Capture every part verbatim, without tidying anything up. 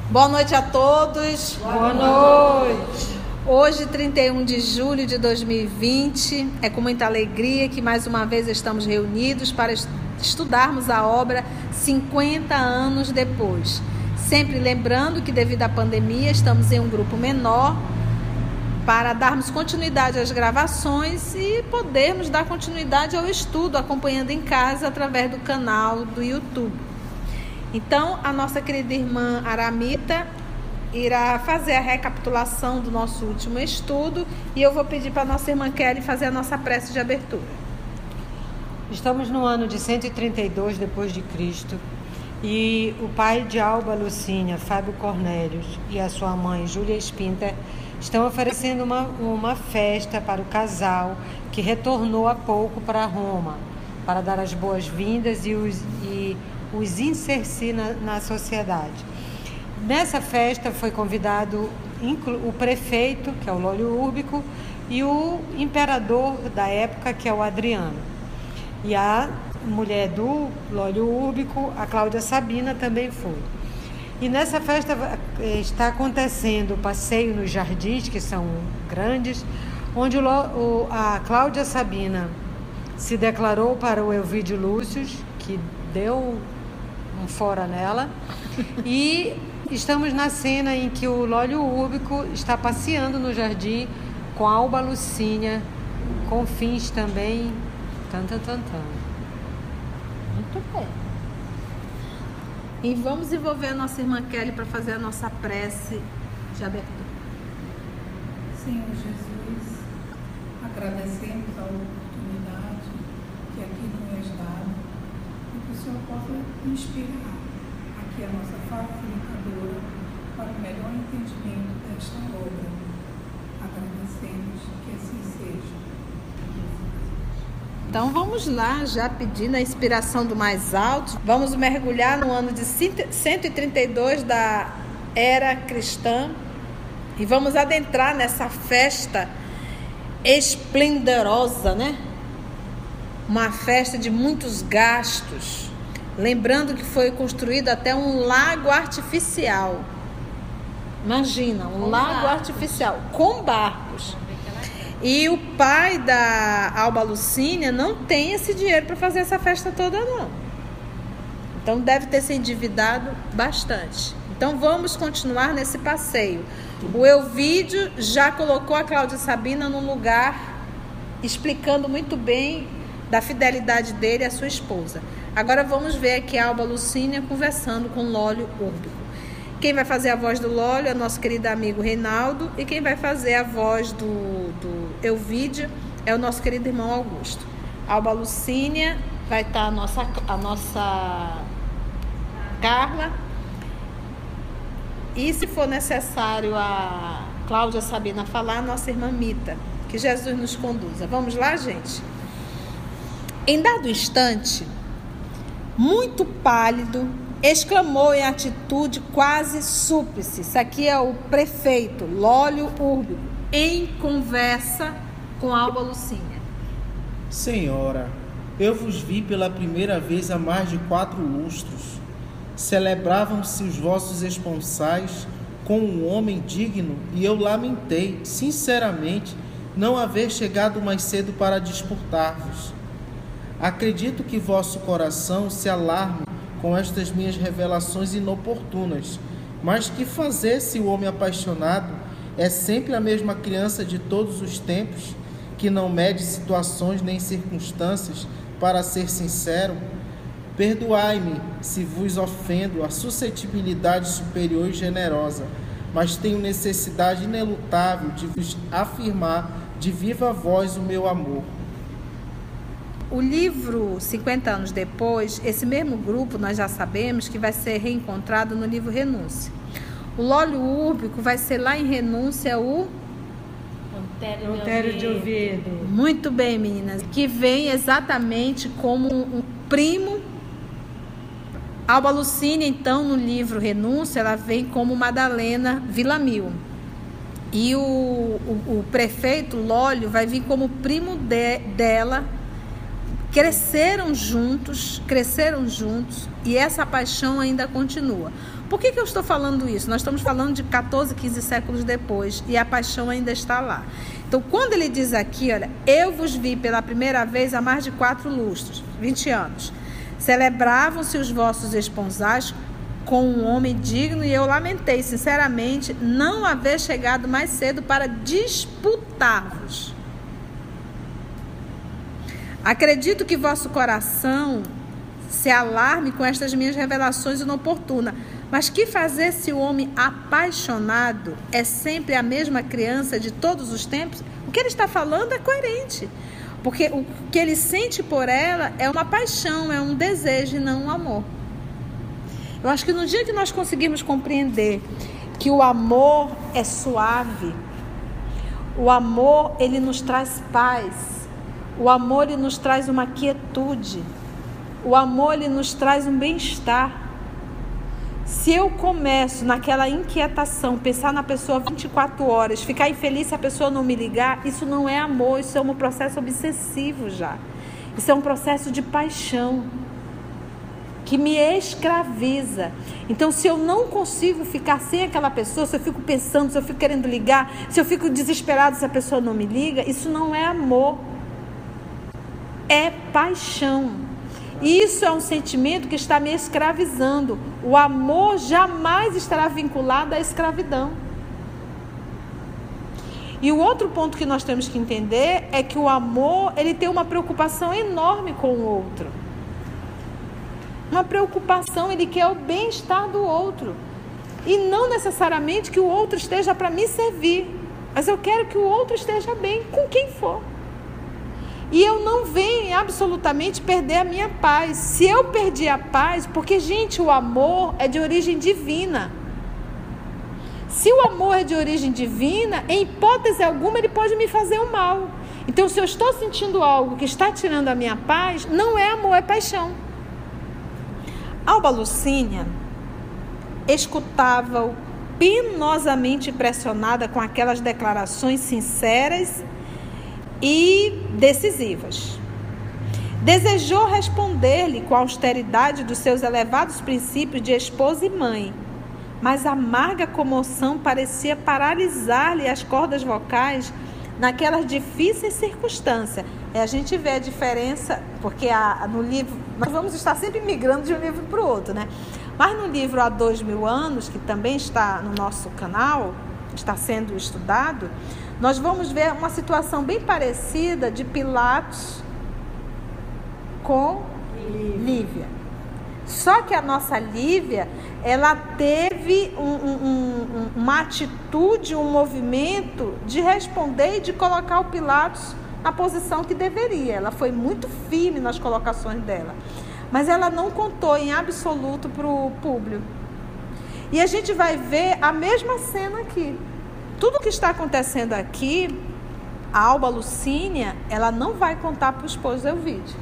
Boa noite a todos. Boa noite. Hoje, trinta e um de julho de dois mil e vinte, é com muita alegria que mais uma vez estamos reunidos para estudarmos a obra cinquenta anos depois. Sempre lembrando que, devido à pandemia, estamos em um grupo menor para darmos continuidade às gravações e podermos dar continuidade ao estudo, acompanhando em casa através do canal do YouTube. Então, a nossa querida irmã Aramita irá fazer a recapitulação do nosso último estudo e eu vou pedir para a nossa irmã Kelly fazer a nossa prece de abertura. Estamos no ano de cento e trinta e dois depois de Cristo e o pai de Alba Lucínia, Fábio Cornélios, e a sua mãe, Júlia Spinter, estão oferecendo uma, uma festa para o casal que retornou há pouco para Roma, para dar as boas-vindas e os... E os inserir na, na sociedade. Nessa festa foi convidado o prefeito, que é o Lólio Úrbico, e o imperador da época, que é o Adriano. E a mulher do Lólio Úrbico, a Cláudia Sabina, também foi. E nessa festa está acontecendo o passeio nos jardins, que são grandes, onde o, a Cláudia Sabina se declarou para o Elvídio Lúcio, que deu um fora nela, e estamos na cena em que o Lólio Úrbico está passeando no jardim com a Alba Lucínia, com fins também tan, tan, tan, tan. Muito bem. E vamos envolver a nossa irmã Kelly para fazer a nossa prece de abertura. Senhor Jesus, agradecemos a oportunidade que aqui nos és dada e que o Senhor possa inspirar aqui a nossa facilitadora para o melhor entendimento desta obra. Agradecemos que assim seja. Então vamos lá, já pedindo a inspiração do mais alto. Vamos mergulhar no ano de cento e trinta e dois da era cristã e vamos adentrar nessa festa esplendorosa, né? Uma festa de muitos gastos. Lembrando que foi construído até um lago artificial. Imagina, um com lago barcos. artificial com barcos. E o pai da Alba Lucínia não tem esse dinheiro para fazer essa festa toda, não. Então deve ter se endividado bastante. Então vamos continuar nesse passeio. O Elvídio já colocou a Cláudia Sabina num lugar, explicando muito bem da fidelidade dele à sua esposa. Agora vamos ver aqui a Alba Lucínia conversando com Lólio Úrbico. Quem vai fazer a voz do Lólio é o nosso querido amigo Reinaldo, e quem vai fazer a voz do, do Elvídio é o nosso querido irmão Augusto. A Alba Lucínia vai estar a nossa, a nossa Carla, e se for necessário a Cláudia Sabina falar, a nossa irmã Mita. Que Jesus nos conduza. Vamos lá, gente? Em dado instante, muito pálido, exclamou em atitude quase súplice. Isso aqui é o prefeito Lólio Úrbico, em conversa com Alba Lucínia. Senhora, eu vos vi pela primeira vez há mais de quatro lustros. Celebravam-se os vossos esponsais com um homem digno, e eu lamentei, sinceramente, não haver chegado mais cedo para disputar-vos. Acredito que vosso coração se alarme com estas minhas revelações inoportunas, mas que fazer se o homem apaixonado é sempre a mesma criança de todos os tempos, que não mede situações nem circunstâncias para ser sincero? Perdoai-me se vos ofendo a suscetibilidade superior e generosa, mas tenho necessidade inelutável de vos afirmar de viva voz o meu amor. O livro cinquenta anos depois, esse mesmo grupo nós já sabemos que vai ser reencontrado no livro Renúncia. O Lólio Úrbico vai ser lá em Renúncia o Monteiro de Oviedo. Muito bem, meninas. Que vem exatamente como um primo. Alba Lucínia, então, no livro Renúncia, ela vem como Madalena Villamil. E o, o, o prefeito Lólio vai vir como primo de, dela, cresceram juntos, cresceram juntos, e essa paixão ainda continua. Por que que eu estou falando isso? Nós estamos falando de quatorze, quinze séculos depois, e a paixão ainda está lá. Então, quando ele diz aqui, olha, eu vos vi pela primeira vez há mais de quatro lustros, vinte anos. Celebravam-se os vossos esponsais com um homem digno, e eu lamentei, sinceramente, não haver chegado mais cedo para disputar-vos. Acredito que vosso coração se alarme com estas minhas revelações inoportunas. Mas que fazer se o homem apaixonado é sempre a mesma criança de todos os tempos? O que ele está falando é coerente. Porque o que ele sente por ela é uma paixão, é um desejo e não um amor. Eu acho que no dia que nós conseguirmos compreender que o amor é suave, o amor, ele nos traz paz. O amor, ele nos traz uma quietude. O amor, ele nos traz um bem-estar. Se eu começo naquela inquietação, pensar na pessoa vinte e quatro horas, ficar infeliz se a pessoa não me ligar, isso não é amor, isso é um processo obsessivo já. Isso é um processo de paixão que me escraviza. Então, se eu não consigo ficar sem aquela pessoa, se eu fico pensando, se eu fico querendo ligar, se eu fico desesperado se a pessoa não me liga, isso não é amor. É paixão. E isso é um sentimento que está me escravizando. O amor jamais estará vinculado à escravidão. E o outro ponto que nós temos que entender é que o amor, ele tem uma preocupação enorme com o outro. Uma preocupação, ele quer o bem-estar do outro. E não necessariamente que o outro esteja para me servir, mas eu quero que o outro esteja bem com quem for. E eu não venho absolutamente perder a minha paz. Se eu perdi a paz, porque, gente, o amor é de origem divina. Se o amor é de origem divina, em hipótese alguma, ele pode me fazer um mal. Então, se eu estou sentindo algo que está tirando a minha paz, não é amor, é paixão. Alba Lucínia escutava-o penosamente impressionada com aquelas declarações sinceras e decisivas. Desejou responder-lhe com a austeridade dos seus elevados princípios de esposa e mãe, mas a amarga comoção parecia paralisar-lhe as cordas vocais naquelas difíceis circunstâncias. É, a gente vê a diferença, porque a, no livro, nós vamos estar sempre migrando de um livro para o outro, né? Mas no livro Há Dois Mil Anos, que também está no nosso canal, está sendo estudado, nós vamos ver uma situação bem parecida de Pilatos com Lívia. Só que a nossa Lívia, ela teve um, um, um, uma atitude, um movimento de responder e de colocar o Pilatos na posição que deveria. Ela foi muito firme nas colocações dela. Mas ela não contou em absoluto para o Públio. E a gente vai ver a mesma cena aqui. Tudo que está acontecendo aqui, a Alba Lucínia, ela não vai contar para o esposo Elvídio.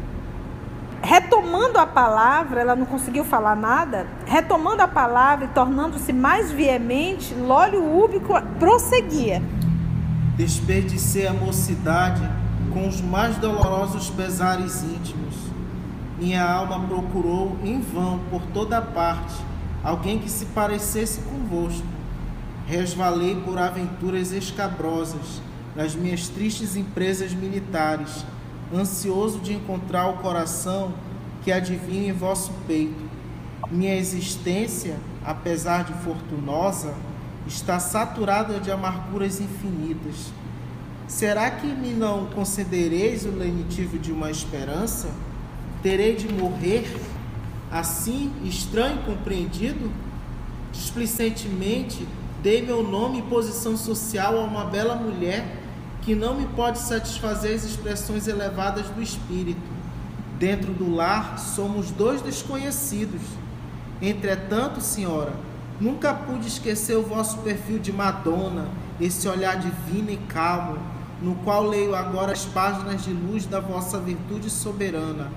Retomando a palavra, ela não conseguiu falar nada, retomando a palavra e tornando-se mais veemente, Lólio Úbico prosseguia. Desperdicei a mocidade com os mais dolorosos pesares íntimos. Minha alma procurou em vão, por toda parte, alguém que se parecesse convosco. Resvalei por aventuras escabrosas nas minhas tristes empresas militares, ansioso de encontrar o coração que adivinha em vosso peito. Minha existência, apesar de fortunosa, está saturada de amarguras infinitas. Será que me não concedereis o lenitivo de uma esperança? Terei de morrer assim, estranho e compreendido? Displicentemente dei meu nome e posição social a uma bela mulher que não me pode satisfazer as expressões elevadas do espírito. Dentro do lar somos dois desconhecidos. Entretanto, senhora, nunca pude esquecer o vosso perfil de Madonna, esse olhar divino e calmo, no qual leio agora as páginas de luz da vossa virtude soberana.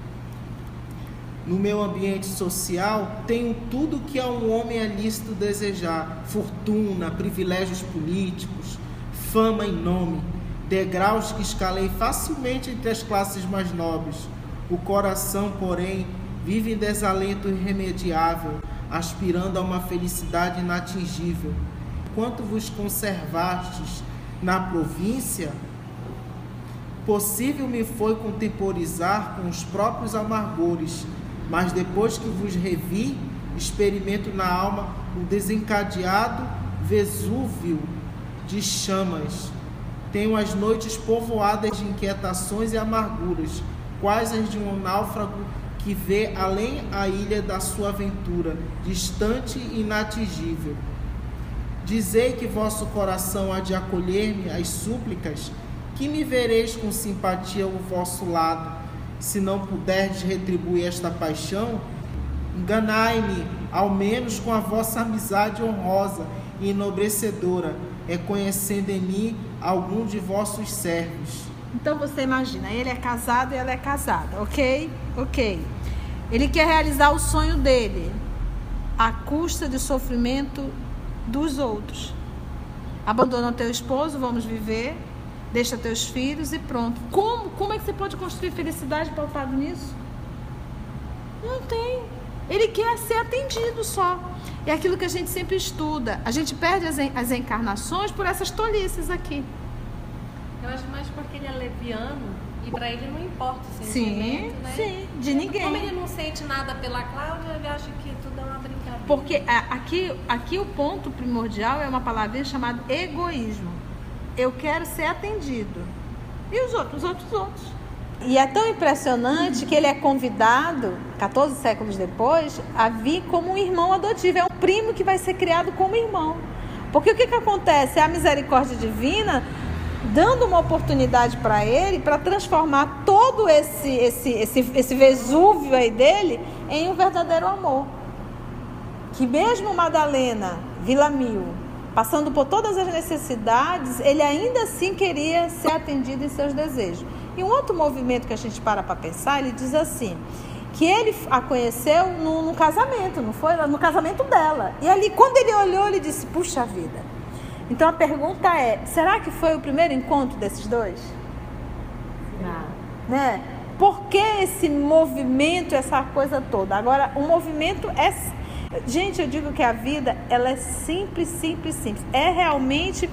No meu ambiente social, tenho tudo que a um homem é lícito desejar: fortuna, privilégios políticos, fama e nome. degraus que escalei facilmente entre as classes mais nobres. O coração, porém, vive em desalento irremediável, aspirando a uma felicidade inatingível. Enquanto vos conservastes na província, possível me foi contemporizar com os próprios amargores, mas depois que vos revi, experimento na alma o desencadeado Vesúvio de chamas. Tenho as noites povoadas de inquietações e amarguras, quais as de um náufrago que vê além a ilha da sua aventura, distante e inatingível. Dizei que vosso coração há de acolher-me às súplicas, que me vereis com simpatia ao vosso lado, se não puderdes retribuir esta paixão. Enganai-me, ao menos com a vossa amizade honrosa e enobrecedora, reconhecendo em mim algum de vossos servos. Então você imagina, ele é casado e ela é casada, ok? Ok. Ele quer realizar o sonho dele, à custa de sofrimento dos outros. Abandona teu esposo, vamos viver, deixa teus filhos e pronto. Como? Como é que você pode construir felicidade pautado nisso? Não tem. Ele quer ser atendido só. É aquilo que a gente sempre estuda. A gente perde as, as encarnações por essas tolices aqui. Eu acho mais porque ele é leviano e para ele não importa o Sim, sentimento, né? sim, de ninguém. Como ele não sente nada pela Cláudia, ele acha que tudo é uma brincadeira. Porque aqui, aqui o ponto primordial é uma palavrinha chamada egoísmo. Eu quero ser atendido. E os outros, os outros, os outros. E é tão impressionante que ele é convidado, quatorze séculos depois, a vir como um irmão adotivo. É um primo que vai ser criado como irmão. Porque o que, que acontece? É a misericórdia divina dando uma oportunidade para ele, para transformar todo esse, esse, esse, esse Vesúvio aí dele em um verdadeiro amor. Que mesmo Madalena, Vila Mil, passando por todas as necessidades, ele ainda assim queria ser atendido em seus desejos. E um outro movimento que a gente para para pensar, ele diz assim, que ele a conheceu no, no casamento, não foi? No casamento dela. E ali, quando ele olhou, ele disse, puxa vida. Então a pergunta é, será que foi o primeiro encontro desses dois? Não. Né? Por que esse movimento, essa coisa toda? Agora, o movimento é... Gente, eu digo que a vida, ela é simples, simples, simples. É realmente...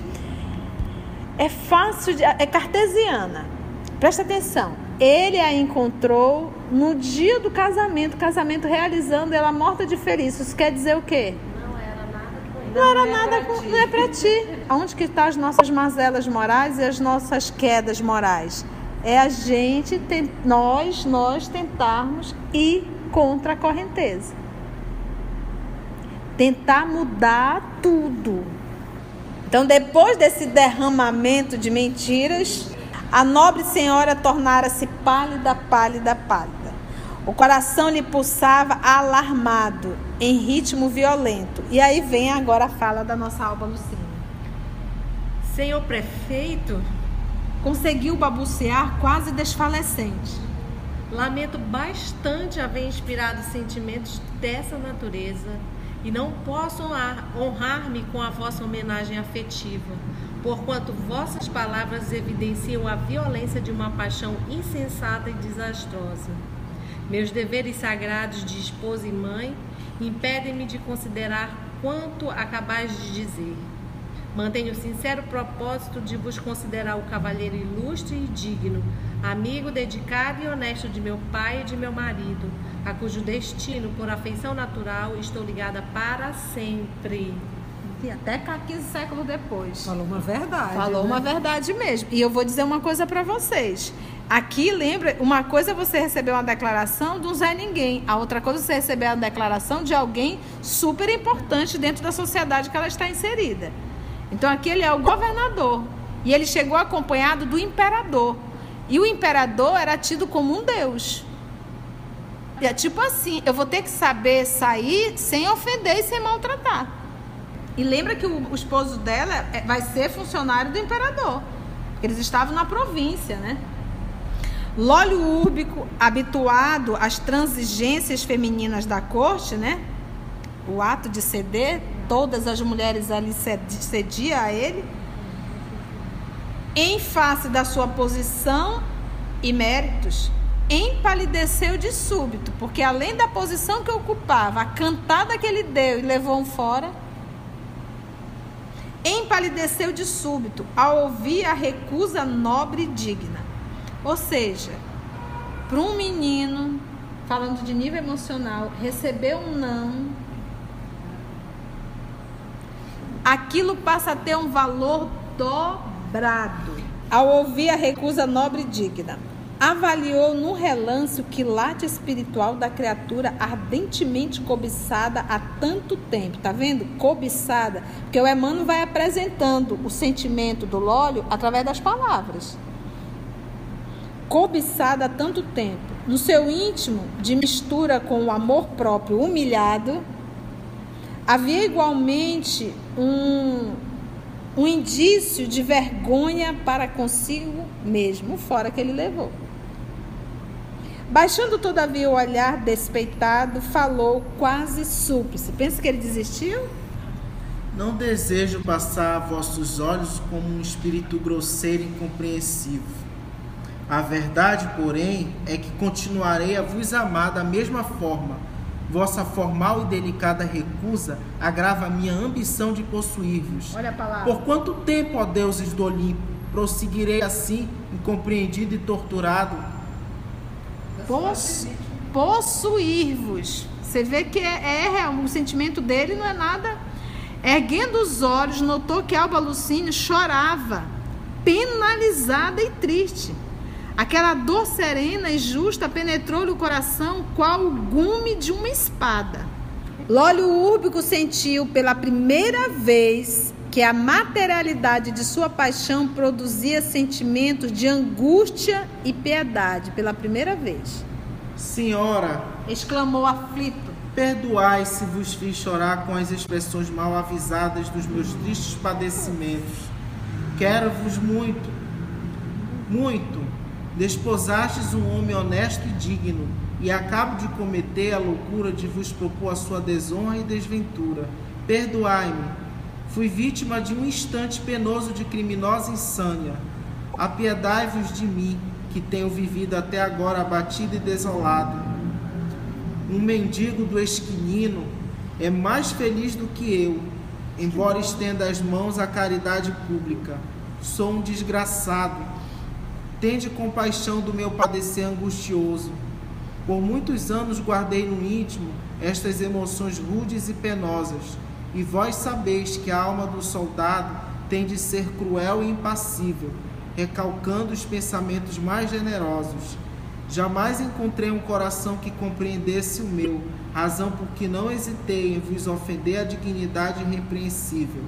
É fácil, de, é cartesiana. Presta atenção. Ele a encontrou no dia do casamento, casamento realizando, ela morta de feliz. Isso quer dizer o quê? Não era nada, com, não é para ti. Onde que estão as nossas mazelas morais e as nossas quedas morais? É a gente, tem, nós, nós tentarmos ir contra a correnteza. Tentar mudar tudo. Então, depois desse derramamento de mentiras, a nobre senhora tornara-se pálida, pálida, pálida. O coração lhe pulsava alarmado, em ritmo violento. E aí vem agora a fala da nossa Alba Lucina. Senhor prefeito, conseguiu balbuciar quase desfalecente. Lamento bastante haver inspirado sentimentos dessa natureza e não posso honrar-me com a vossa homenagem afetiva, porquanto vossas palavras evidenciam a violência de uma paixão insensata e desastrosa. Meus deveres sagrados de esposa e mãe impedem-me de considerar quanto acabais de dizer. Mantenho o sincero propósito de vos considerar o cavalheiro ilustre e digno, amigo dedicado e honesto de meu pai e de meu marido, a cujo destino, por afeição natural, estou ligada para sempre. E até quinze séculos depois. Falou uma verdade. Falou né? uma verdade mesmo. E eu vou dizer uma coisa para vocês. Aqui, lembra, uma coisa é você receber uma declaração de um Zé Ninguém. A outra coisa é você receber uma declaração de alguém super importante dentro da sociedade que ela está inserida. Então, aqui ele é o governador. E ele chegou acompanhado do imperador. E o imperador era tido como um deus. E é tipo assim, eu vou ter que saber sair sem ofender e sem maltratar. E lembra que o, o esposo dela vai ser funcionário do imperador. Porque eles estavam na província, né? Lólio Úrbico, habituado às transigências femininas da corte, né? O ato de ceder, todas as mulheres ali cediam a ele. em face da sua posição e méritos, empalideceu de súbito, porque além da posição que ocupava, a cantada que ele deu e levou um fora, empalideceu de súbito ao ouvir a recusa nobre e digna. Ou seja, para um menino, falando de nível emocional, receber um não, aquilo passa a ter um valor dobrado. Ao ouvir a recusa nobre e digna, avaliou no relance o quilate espiritual da criatura ardentemente cobiçada há tanto tempo. Tá vendo? Cobiçada. Porque o Emmanuel vai apresentando o sentimento do Lólio através das palavras. Cobiçada há tanto tempo. No seu íntimo, de mistura com o amor próprio humilhado, havia igualmente um, um indício de vergonha para consigo mesmo, fora que ele levou. Baixando, todavia, o olhar despeitado, falou quase súplice. Pensa que ele desistiu? Não desejo passar a vossos olhos como um espírito grosseiro e incompreensivo. A verdade, porém, é que continuarei a vos amar da mesma forma. Vossa formal e delicada recusa agrava a minha ambição de possuir-vos. Olha a palavra. Por quanto tempo, ó deuses do Olimpo, prosseguirei assim, incompreendido e torturado? Poss, possuir-vos. Você vê que é, é, o sentimento dele não é nada. Erguendo os olhos, notou que Alba Lucínio chorava, penalizada e triste. Aquela dor serena e justa penetrou-lhe o coração qual o gume de uma espada. Lólio Úrbico sentiu pela primeira vez que a materialidade de sua paixão produzia sentimentos de angústia e piedade, pela primeira vez. Senhora, exclamou aflito, perdoai se vos fiz chorar com as expressões mal avisadas dos meus tristes padecimentos. Quero-vos muito, muito. Desposastes um homem honesto e digno, e acabo de cometer a loucura de vos propor a sua desonra e desventura. Perdoai-me. Fui vítima de um instante penoso de criminosa insânia. Apiedai-vos de mim, que tenho vivido até agora abatido e desolado. Um mendigo do esquinino é mais feliz do que eu, embora estenda as mãos à caridade pública. Sou um desgraçado. Tende compaixão do meu padecer angustioso. Por muitos anos guardei no íntimo estas emoções rudes e penosas, e vós sabeis que a alma do soldado tem de ser cruel e impassível, recalcando os pensamentos mais generosos. Jamais encontrei um coração que compreendesse o meu, razão por que não hesitei em vos ofender a dignidade irrepreensível.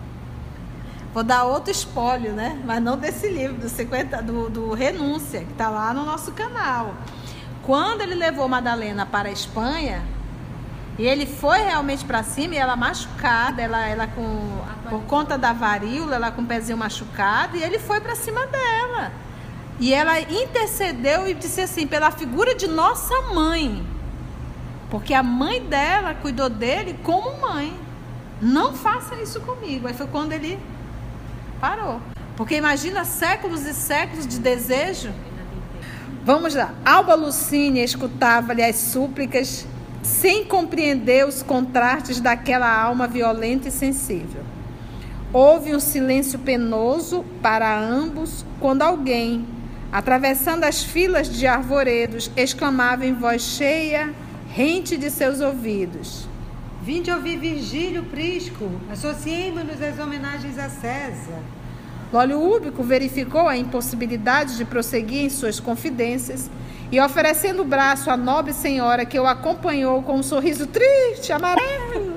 Vou dar outro espólio, né? Mas não desse livro, do, cinquenta, do, do Renúncia, que está lá no nosso canal. Quando ele levou Madalena para a Espanha, e ele foi realmente para cima, e ela machucada, ela, ela com, por conta da varíola, ela com o pezinho machucado, e ele foi para cima dela. E ela intercedeu e disse assim, pela figura de nossa mãe, porque a mãe dela cuidou dele como mãe. Não faça isso comigo. Aí foi quando ele parou. Porque imagina séculos e séculos de desejo. Vamos lá. Alba Lucínia escutava-lhe as súplicas sem compreender os contrastes daquela alma violenta e sensível. Houve um silêncio penoso para ambos quando alguém, atravessando as filas de arvoredos, exclamava em voz cheia, rente de seus ouvidos: Vinde ouvir Virgílio Prisco, associemo-nos às homenagens a César. Lólio Úrbico verificou a impossibilidade de prosseguir em suas confidências e, oferecendo o braço à nobre senhora que o acompanhou com um sorriso triste, amarelo,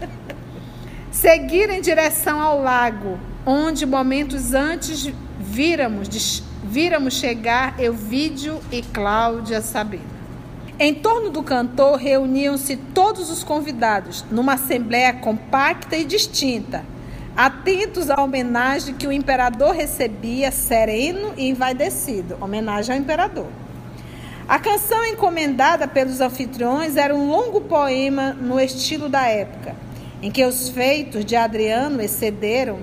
seguiram em direção ao lago, onde momentos antes víramos, de, víramos chegar Euvídio e Cláudia Sabina. Em torno do cantor reuniam-se todos os convidados, numa assembleia compacta e distinta, atentos à homenagem que o imperador recebia, sereno e envaidecido. Homenagem ao imperador. A canção encomendada pelos anfitriões era um longo poema no estilo da época, em que os feitos de Adriano excederam,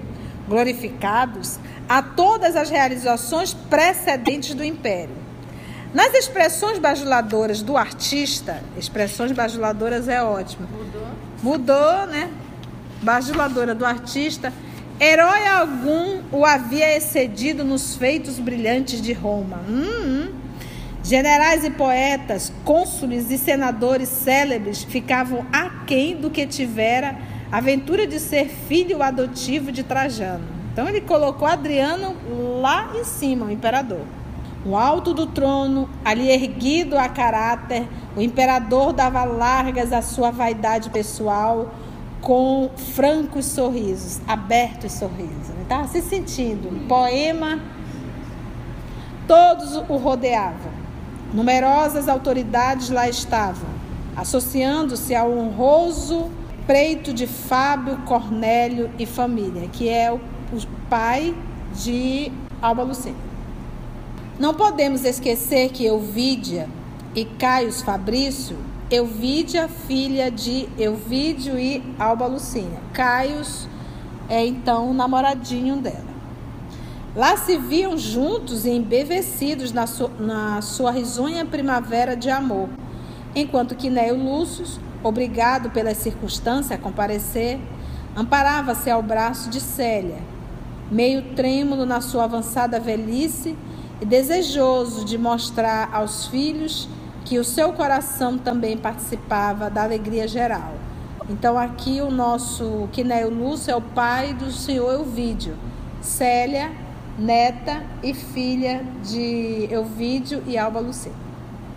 glorificados a todas as realizações precedentes do império. Nas expressões bajuladoras do artista, expressões bajuladoras é ótimo. Mudou? Mudou, né? Bajuladora do artista, herói algum o havia excedido nos feitos brilhantes de Roma. Hum, hum. Generais e poetas, cônsules e senadores célebres ficavam aquém do que tivera a ventura de ser filho adotivo de Trajano. Então ele colocou Adriano lá em cima, o imperador. No alto do trono, ali erguido a caráter, o imperador dava largas à sua vaidade pessoal com francos sorrisos, abertos sorrisos. Ele estava se sentindo um poema, todos o rodeavam. Numerosas autoridades lá estavam, associando-se ao honroso preito de Fábio, Cornélio e família, que é o, o pai de Alba Lucínia. Não podemos esquecer que Euvídia e Caius Fabrício, Euvídia, filha de Euvídio e Alba Lucínia. Caius é então o namoradinho dela. Lá se viam juntos e embevecidos na, su, na sua risonha primavera de amor, enquanto que Cneio Lúcio, obrigado pelas circunstâncias a comparecer, amparava-se ao braço de Célia, meio trêmulo na sua avançada velhice e desejoso de mostrar aos filhos que o seu coração também participava da alegria geral. Então aqui o nosso Cneio Lúcio é o pai do senhor Euvídio, Célia, neta e filha de Euvídio e Alba Lucínia.